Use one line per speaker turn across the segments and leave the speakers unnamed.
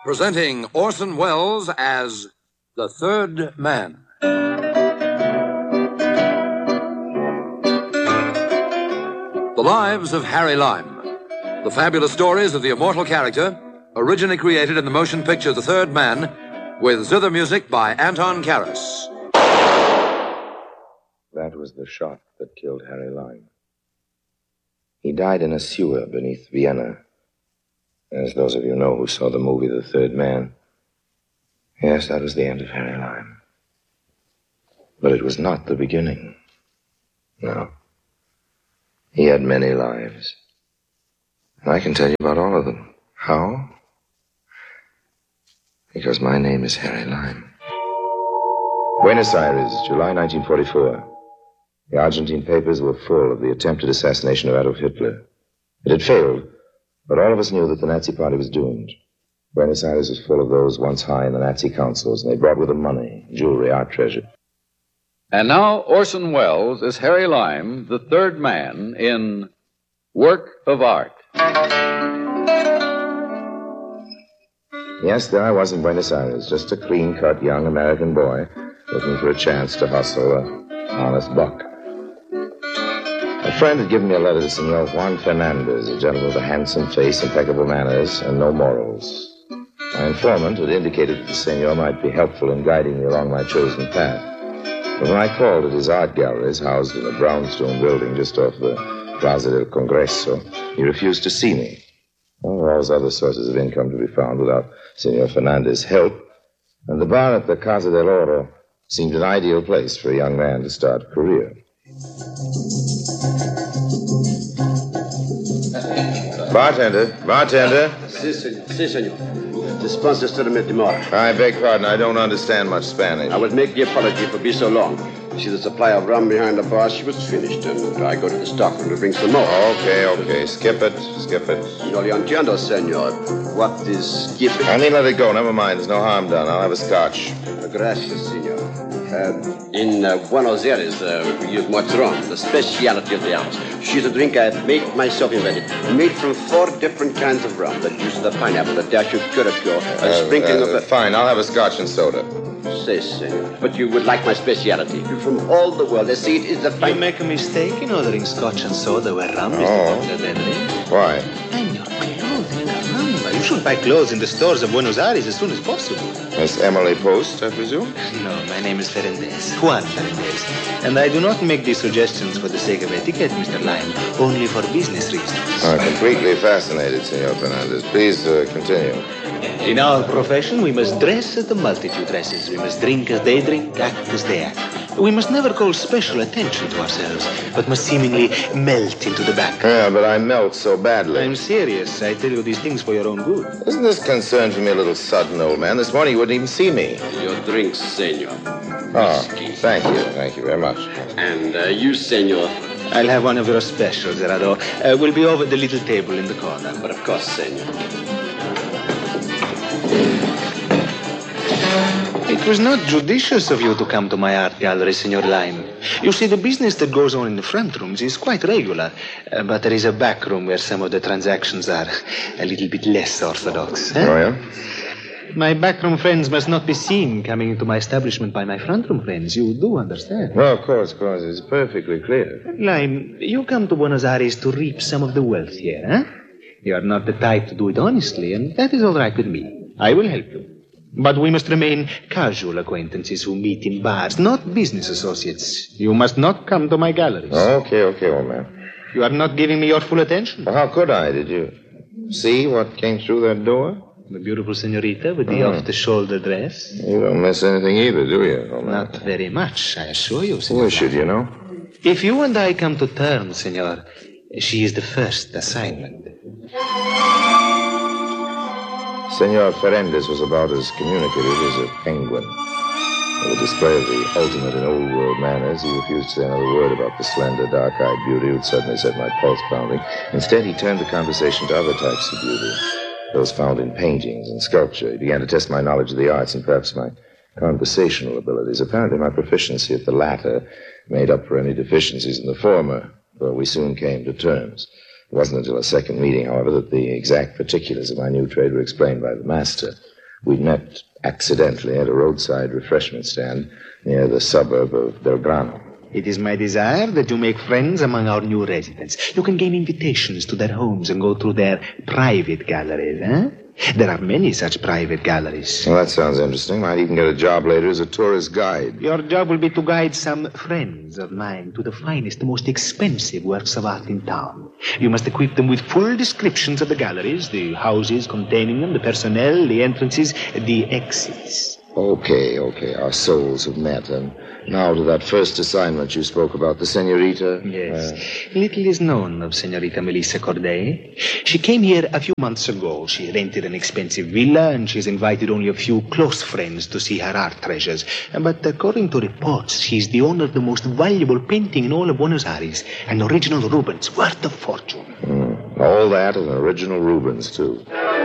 Presenting Orson Welles as The Third Man. The Lives of Harry Lime. The fabulous stories of the immortal character, originally created in the motion picture The Third Man, with zither music by Anton Karas.
That was the shot that killed Harry Lime. He died in a sewer beneath Vienna. As those of you know who saw the movie The Third Man. Yes, that was the end of Harry Lime. But it was not the beginning. No. He had many lives. And I can tell you about all of them. How? Because my name is Harry Lime. Buenos Aires, July 1944. The Argentine papers were full of the attempted assassination of Adolf Hitler. It had failed, but all of us knew that the Nazi Party was doomed. Buenos Aires was full of those once high in the Nazi councils, and they brought with them money, jewelry, art treasure.
And now Orson Welles is Harry Lime, the third man in Work of Art.
Yes, there I was in Buenos Aires, just a clean-cut young American boy looking for a chance to hustle an honest buck. A friend had given me a letter to Senor Juan Fernandez, a gentleman with a handsome face, impeccable manners, and no morals. My informant had indicated that the senor might be helpful in guiding me along my chosen path. But when I called at his art galleries, housed in a brownstone building just off the Plaza del Congreso, he refused to see me. Well, there were always other sources of income to be found without Senor Fernandez's help, and the bar at the Casa del Oro seemed an ideal place for a young man to start a career. Bartender.
Si, senor. Dispense to the mort.
I beg pardon, I don't understand much Spanish.
I will make the apology for being so long. See the supply of rum behind the bar, she was finished, and I go to the stockroom to bring some more.
Okay. Skip it.
No le entiendo, senor. What is skip it?
I need to let it go. Never mind. There's no harm done. I'll have a scotch.
Gracias, senor. In Buenos Aires, we use much rum, the speciality of the house. She's a drink I have made myself invented. Made from 4 different kinds of rum. The juice of the pineapple, the dash of curacao, a sprinkling of the...
Fine, I'll have a scotch and soda.
Say, senor. But you would like my speciality. You're from all the world. They say it is the
You make a mistake in ordering scotch and soda where rum is the popular beverage.
Why?
I'm your clothing, caramba. You should buy clothes in the stores of Buenos Aires as soon as possible.
Miss Emily Post, I presume?
No, my name is Fernandez, Juan Fernandez. And I do not make these suggestions for the sake of etiquette, Mr. Lime, only for business reasons.
I'm completely fascinated, Senor Fernandez. Please continue.
In our profession, we must dress as the multitude dresses. We must drink as they drink, act as they act. We must never call special attention to ourselves, but must seemingly melt into the back.
Yeah, but I melt so badly.
I'm serious. I tell you these things for your own good.
Isn't this concern for me a little sudden, old man? This morning you wouldn't even see me.
Your drinks, senor.
Oh, thank you. Thank you very much.
And you, senor.
I'll have one of your specials, Gerardo. We'll be over at the little table in the corner.
But of course, senor.
It was not judicious of you to come to my art gallery, Senor Lime. You see, the business that goes on in the front rooms is quite regular, but there is a back room where some of the transactions are a little bit less orthodox.
Oh, yeah?
My backroom friends must not be seen coming into my establishment by my front room friends. You do understand?
Well, of course. It's perfectly clear.
Lime, you come to Buenos Aires to reap some of the wealth here, huh? You are not the type to do it honestly, and that is all right with me. I will help you. But we must remain casual acquaintances who meet in bars, not business associates. You must not come to my galleries.
Okay, old man.
You are not giving me your full attention.
Well, how could I? Did you see what came through that door?
The beautiful senorita with the off-the-shoulder dress.
You don't miss anything either, do you, old man?
Not very much, I assure you, senor.
Well, should you know?
If you and I come to terms, senor, she is the first assignment.
Senor Fernandez was about as communicative as a penguin. With a display of the ultimate in old-world manners, he refused to say another word about the slender, dark-eyed beauty who had suddenly set my pulse pounding. Instead, he turned the conversation to other types of beauty, those found in paintings and sculpture. He began to test my knowledge of the arts and perhaps my conversational abilities. Apparently, my proficiency at the latter made up for any deficiencies in the former, for we soon came to terms. It wasn't until a second meeting, however, that the exact particulars of my new trade were explained by the master. We'd met accidentally at a roadside refreshment stand near the suburb of Belgrano.
It is my desire that you make friends among our new residents. You can gain invitations to their homes and go through their private galleries, eh? There are many such private galleries.
Well, that sounds interesting. Might even get a job later as a tourist guide.
Your job will be to guide some friends of mine to the finest, most expensive works of art in town. You must equip them with full descriptions of the galleries, the houses containing them, the personnel, the entrances, the exits.
Okay. Our souls have met. And now to that first assignment you spoke about, the senorita.
Yes. Little is known of Senorita Melissa Corday. She came here a few months ago. She rented an expensive villa, and she's invited only a few close friends to see her art treasures. But according to reports, she's the owner of the most valuable painting in all of Buenos Aires, an original Rubens, worth a fortune.
All that and original Rubens, too.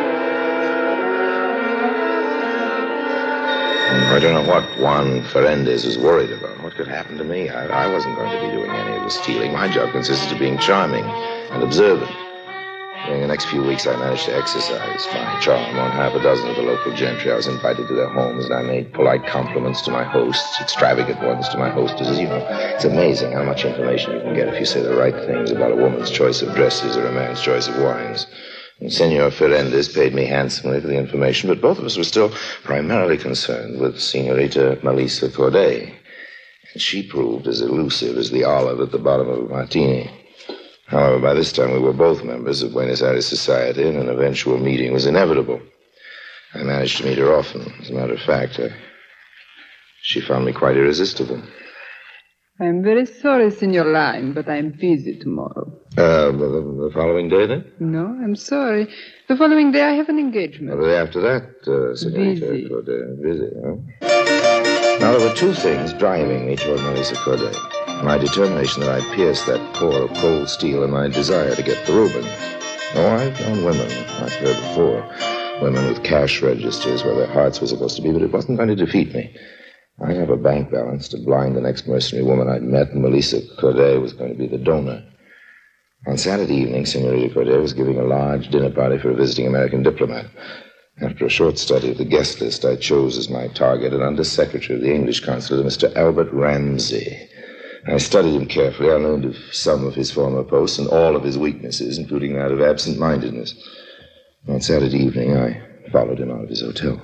I don't know what Juan Ferendez was worried about. What could happen to me? I wasn't going to be doing any of the stealing. My job consisted of being charming and observant. During the next few weeks, I managed to exercise my charm on half a dozen of the local gentry. I was invited to their homes, and I made polite compliments to my hosts, extravagant ones to my hostesses. You know, it's amazing how much information you can get if you say the right things about a woman's choice of dresses or a man's choice of wines. And Senor Ferendez paid me handsomely for the information, but both of us were still primarily concerned with Senorita Melissa Corday. And she proved as elusive as the olive at the bottom of a martini. However, by this time we were both members of Buenos Aires society, and an eventual meeting was inevitable. I managed to meet her often. As a matter of fact, she found me quite irresistible.
I'm very sorry, Senor Lime, but I'm busy tomorrow.
The following day, then?
No, I'm sorry. The following day I have an engagement.
The day after that, Senorita Corday. Busy, huh? Now, there were two things driving me toward Melissa Corday. My determination that I'd pierce that core of cold steel and my desire to get the Reuben. Oh, I've known women, like her before. Women with cash registers where their hearts were supposed to be, but it wasn't going to defeat me. I'd have a bank balance to blind the next mercenary woman I'd met, and Melissa Corday was going to be the donor. On Saturday evening, Senorita Corday was giving a large dinner party for a visiting American diplomat. After a short study of the guest list, I chose as my target an undersecretary of the English consulate, Mr. Albert Ramsey. I studied him carefully. I learned of some of his former posts and all of his weaknesses, including that of absent-mindedness. On Saturday evening, I followed him out of his hotel.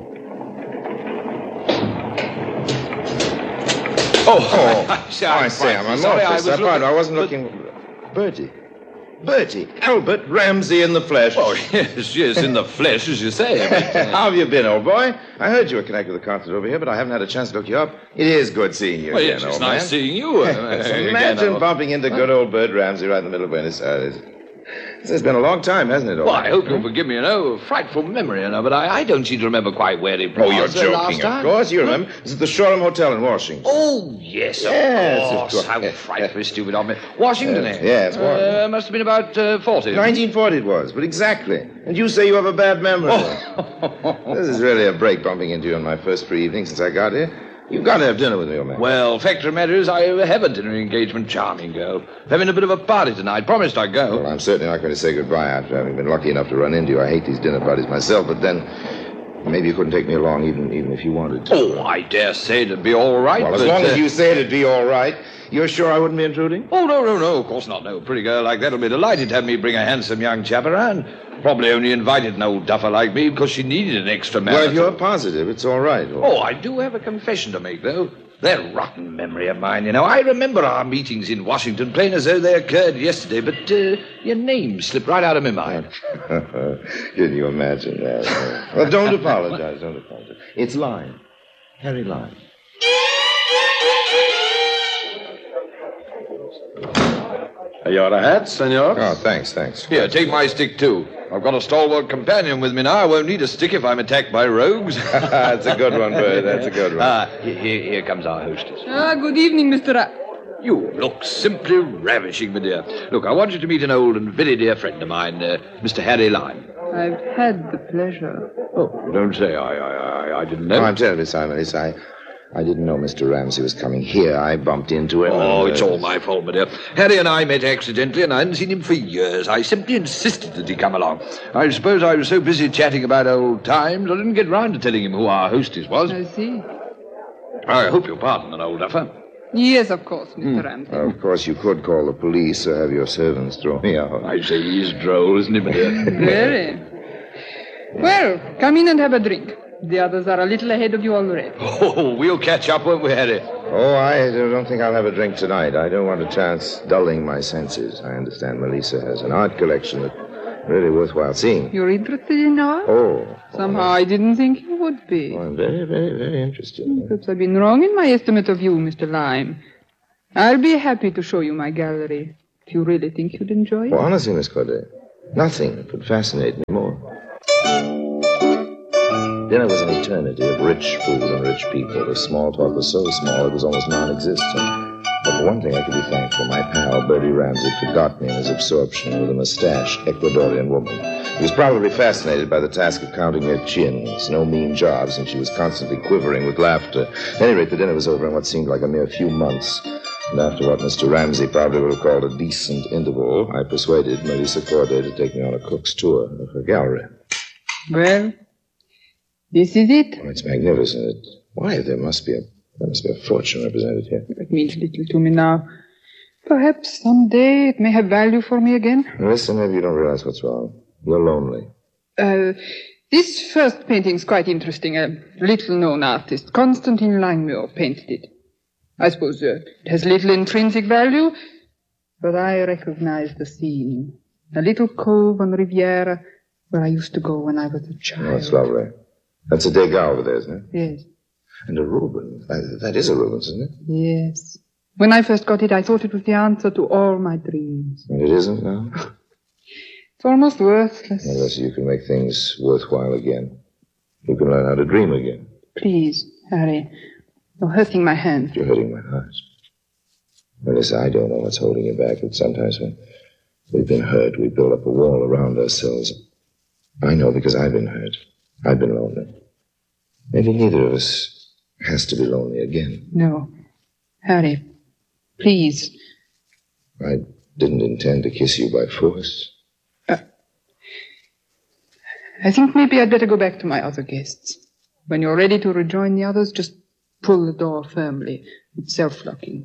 I
say, I'm sorry, I wasn't looking... Bertie, Albert Ramsey in the flesh.
Oh, yes, in the flesh, as you say.
How have you been, old boy? I heard you were connected with the consulate over here, but I haven't had a chance to look you up. It is good seeing you again,
Yes,
old
it's
man.
nice seeing you.
Imagine bumping into good old Bert Ramsey right in the middle of Buenos Aires. It's been a long time, hasn't it, old
Well,
man?
I hope you'll forgive me, a frightful memory, but I don't seem to remember quite where it was.
Oh, you're joking, of course. You remember. It's at the Shoreham Hotel in Washington.
Oh, yes, of course. How frightfully stupid of me. Washington, eh?
Yes, Washington.
Must have been about 40.
1940 it was, but exactly. And you say you have a bad memory. This is really a break bumping into you on my first free evening since I got here. You've got to have dinner with me, old man.
Well, fact of the matter is, I have a dinner engagement. Charming girl. Having a bit of a party tonight. Promised I'd go.
Well, I'm certainly not going to say goodbye after having been lucky enough to run into you. I hate these dinner parties myself, but then maybe you couldn't take me along even if you wanted to.
Oh, I dare say it'd be all right.
Well, as long as you say it'd be all right. You're sure I wouldn't be intruding?
Oh, no, of course not. No, a pretty girl like that'll be delighted to have me bring a handsome young chap around. Probably only invited an old duffer like me because she needed an extra man.
Well, if you're positive, it's all right.
Oh, I do have a confession to make, though. That rotten memory of mine, I remember our meetings in Washington plain as though they occurred yesterday, but your name slipped right out of my mind.
Can you imagine that? Well, don't apologize. It's Lime. Harry Lime.
Are you out of hats, senor?
Oh, thanks.
Here, take my stick, too. I've got a stalwart companion with me now. I won't need a stick if I'm attacked by rogues.
That's a good one, Bert. That's a good one.
Here comes our hostess.
Good evening, Mr.
You look simply ravishing, my dear. Look, I want you to meet an old and very dear friend of mine, Mr. Harry Lime.
I've had the pleasure.
Oh, don't say I didn't know.
Oh, I'm terribly sorry, Melissa. I didn't know Mr. Ramsey was coming here. I bumped into him.
Oh, it's all my fault, my dear. Harry and I met accidentally, and I hadn't seen him for years. I simply insisted that he come along. I suppose I was so busy chatting about old times, I didn't get round to telling him who our hostess was.
I see.
I hope you'll pardon an old duffer.
Yes, of course, Mr. Ramsey.
Of course, you could call the police or have your servants throw me out.
I say he's droll, isn't he, my dear?
Very. Well, come in and have a drink. The others are a little ahead of you already.
Oh, we'll catch up, won't we, Harry?
Oh, I don't think I'll have a drink tonight. I don't want a chance dulling my senses. I understand Melissa has an art collection that's really worthwhile seeing.
You're interested in art?
Oh.
Somehow I didn't think you would be.
I'm very, very, very interested.
Perhaps I've been wrong in my estimate of you, Mr. Lyme. I'll be happy to show you my gallery, if you really think you'd enjoy it.
Well, honestly, Miss Corday, nothing could fascinate me more. Dinner was an eternity of rich food and rich people. The small talk was so small it was almost non-existent. But for one thing, I could be thankful. My pal, Bertie Ramsey, forgot me in his absorption with a mustached Ecuadorian woman. He was probably fascinated by the task of counting her chin. It's no mean job, since she was constantly quivering with laughter. At any rate, the dinner was over in what seemed like a mere few months. And after what Mr. Ramsey probably would have called a decent interval, I persuaded Melissa Corday to take me on a cook's tour of her gallery.
Well, this is it.
Oh, it's magnificent. Why, there must be a fortune represented here.
It means little to me now. Perhaps someday it may have value for me again.
Listen, maybe you don't realize what's wrong. You're lonely.
This first painting's quite interesting. A little-known artist, Constantine Langmuir, painted it. I suppose it has little intrinsic value, but I recognize the scene. A little cove on Riviera where I used to go when I was a child.
Oh, it's lovely. That's a Degas over there, isn't it?
Yes.
And a Rubens. That is a Rubens, isn't it?
Yes. When I first got it, I thought it was the answer to all my dreams.
And it isn't now?
It's almost worthless.
Unless you can make things worthwhile again. You can learn how to dream again.
Please, Harry. You're hurting my hand.
You're hurting my heart. Melissa, I don't know what's holding you back, but sometimes when we've been hurt, we build up a wall around ourselves. I know because I've been hurt. I've been lonely. Maybe neither of us has to be lonely again.
No. Harry, please.
I didn't intend to kiss you by force.
I think maybe I'd better go back to my other guests. When you're ready to rejoin the others, just pull the door firmly. It's self-locking.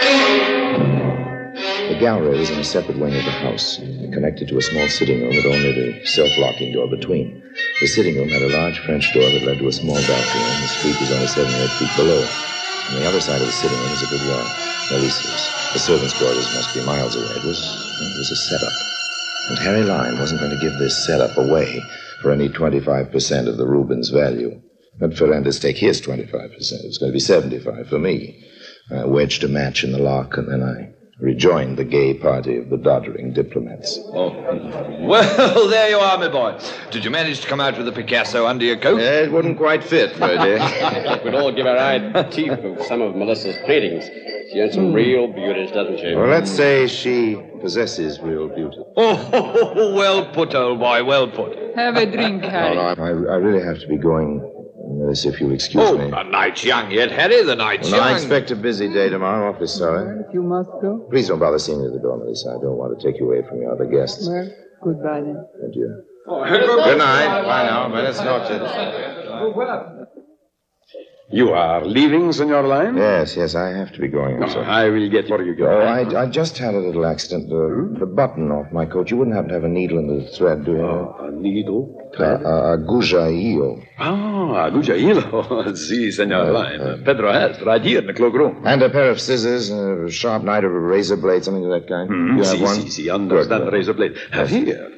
The gallery was in a separate wing of the house, connected to a small sitting room with only the self-locking door between. The sitting room had a large French door that led to a small balcony, and the street was only 7 or 8 feet below. On the other side of the sitting room was a boudoir, Melissa's. The servants' quarters must be miles away. It was a setup. And Harry Lyme wasn't going to give this setup away for any 25% of the Rubens' value. Let Ferrandis take his 25%. It was going to be 75 for me. I wedged a match in the lock, and then I rejoined the gay party of the doddering diplomats.
Oh, well, there you are, my boy. Did you manage to come out with a Picasso under your coat?
It wouldn't quite fit, Ferdy.
We'd all give our eye teeth to some of Melissa's paintings. She has some real beauties, doesn't she?
Well, let's say she possesses real beauty.
Oh, well put, old boy, well put.
Have a drink, Harry.
No, I really have to be going. Unless if you'll excuse me.
The night's young yet, Harry, the night's young.
I expect a busy day tomorrow. Awfully sorry.
You must go.
Please don't bother seeing me at the door, Melissa. I don't want to take you away from your other guests.
Well, goodbye then.
Adieu. Good night. Bye now. Buenas noches.
You are leaving, Senor Lyme?
Yes, I have to be going. I'm sorry.
I will get for you.
Oh, I just had a little accident. The button off my coat. You wouldn't happen to have a needle in the thread, do you?
A needle?
Agujaillo.
Agujaillo. Si, Senor Lyme. Pedro has, right here in the cloakroom.
And a pair of scissors, a sharp knife, or a razor blade, something of that kind. You have one?
Si, understand the razor blade. Have here.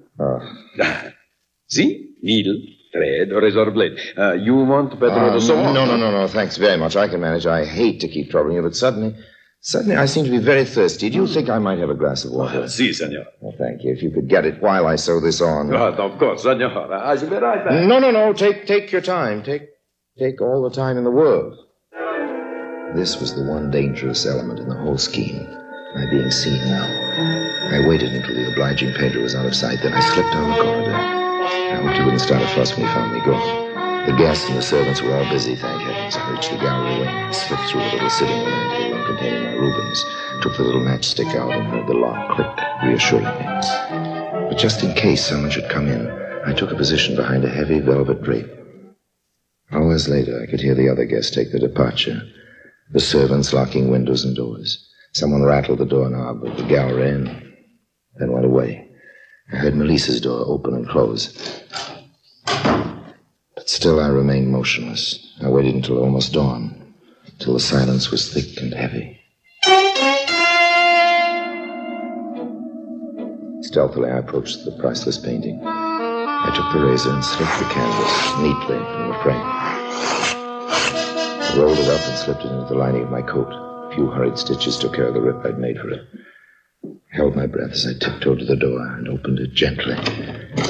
See? Needle. Thread or razor blade. You want Pedro to sew?
No. Thanks very much. I can manage. I hate to keep troubling you, but suddenly I seem to be very thirsty. Do you think I might have a glass of water?
Si, senor.
Well, thank you. If you could get it while I sew this on.
Of course, senor. I shall be right back.
No. Take your time. Take all the time in the world. This was the one dangerous element in the whole scheme. My being seen now. I waited until the obliging painter was out of sight. Then I slipped down the corridor. I hoped he wouldn't start a fuss when he found me gone. The guests and the servants were all busy, thank heavens. I reached the gallery wing, slipped through a little sitting room into the room containing my Rubens, took the little matchstick out and heard the lock click reassuringly. But just in case someone should come in, I took a position behind a heavy velvet drape. Hours later, I could hear the other guests take their departure. The servants locking windows and doors. Someone rattled the doorknob of the gallery and then went away. I heard Melissa's door open and close. But still I remained motionless. I waited until almost dawn, till the silence was thick and heavy. Stealthily, I approached the priceless painting. I took the razor and slipped the canvas neatly from the frame. I rolled it up and slipped it into the lining of my coat. A few hurried stitches took care of the rip I'd made for it. I held my breath as I tiptoed to the door and opened it gently.